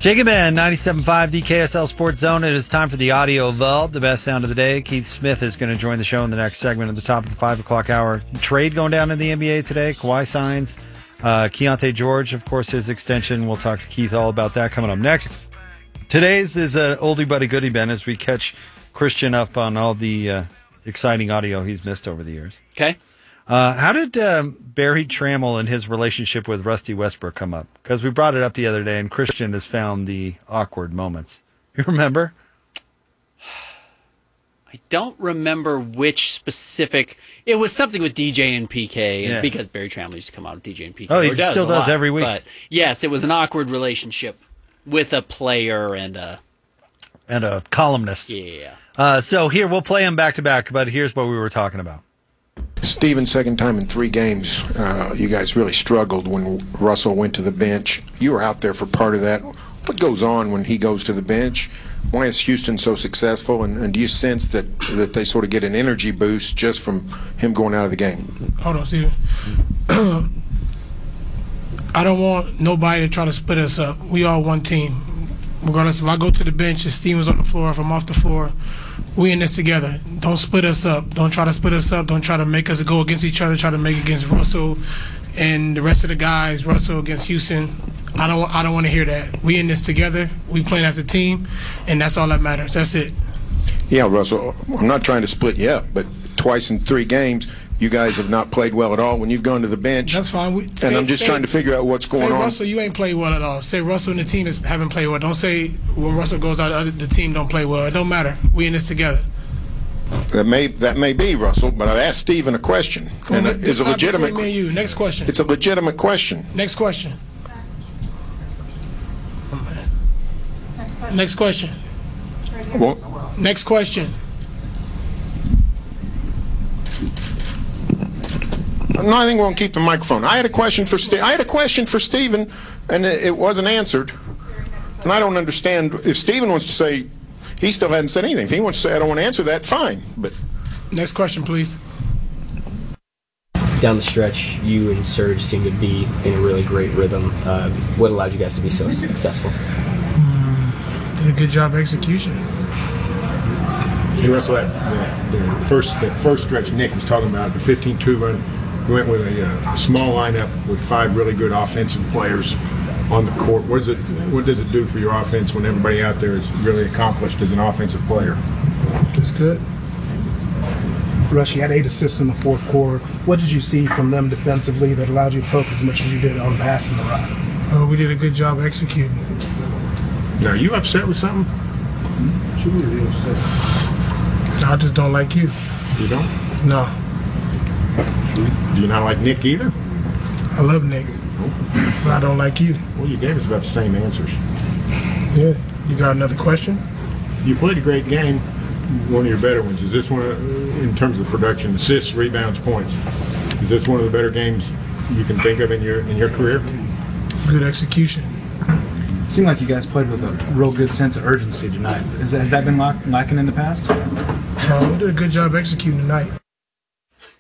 Jacob and 97.5, the KSL Sports Zone. It is time for the Audio Vault, the best sound of the day. Keith Smith is going to join the show in the next segment at the top of the 5 o'clock hour. Trade going down in the NBA today. Kawhi signs. Keontae George, of course, his extension. We'll talk to Keith all about that coming up next. Today's is an oldie but a goodie, Ben, as we catch Christian up on all the exciting audio he's missed over the years. Okay. How did Barry Trammell and his relationship with Rusty Westbrook come up? Because we brought it up the other day, and Christian has found the awkward moments. You remember? I don't remember which specific. It was something with DJ and PK, and because Barry Trammell used to come out with DJ and PK. Oh, he still does every week. But yes, it was an awkward relationship with a player and a columnist. Yeah. So here, we'll play them back to back, but here's what we were talking about. Steven, second time in 3 games, you guys really struggled when Russell went to the bench. You were out there for part of that. What goes on when he goes to the bench? Why is Houston so successful? And do you sense that they sort of get an energy boost just from him going out of the game? Hold on, Steven. I don't want nobody to try to split us up. We all one team. Regardless if I go to the bench, if Steven's on the floor, if I'm off the floor, we in this together. Don't split us up. Don't try to split us up. Don't try to make us go against each other. Try to make it against Russell and the rest of the guys. Russell against Houston. I don't want to hear that. We in this together. We playing as a team, and that's all that matters. That's it. Yeah, Russell, I'm not trying to split you up, but twice in 3 games, you guys have not played well at all when you've gone to the bench. That's fine. I'm just trying to figure out what's going on. Russell, you ain't played well at all. Say Russell and the team haven't played well. Don't say when Russell goes out, the team don't play well. It don't matter. We in this together. That may be, Russell, but I've asked Steven a question. And it's a legitimate me and you. Next question. It's a legitimate question. Next question. Next question. Well, next question. No, I think we'll keep the microphone. I had a question for Steven, and it wasn't answered. And I don't understand if Steven wants to say he still hadn't said anything. If he wants to say I don't want to answer that, fine. But next question, please. Down the stretch, you and Serge seem to be in a really great rhythm. What allowed you guys to be so successful? Did a good job execution. You also had the first stretch Nick was talking about, the 15-2 run. We went with a small lineup with 5 really good offensive players on the court. What does it do for your offense when everybody out there is really accomplished as an offensive player? It's good. Rush, you had 8 assists in the fourth quarter. What did you see from them defensively that allowed you to focus as much as you did on passing the rock? We did a good job executing. Now, are you upset with something? Should we be upset? I just don't like you. You don't? No. Do you not like Nick either? I love Nick, but I don't like you. Well, you gave us about the same answers. Yeah. You got another question? You played a great game, one of your better ones. Is this one, in terms of production, assists, rebounds, points, is this one of the better games you can think of in your career? Good execution. It seemed like you guys played with a real good sense of urgency tonight. Has that been lacking in the past? We did a good job executing tonight.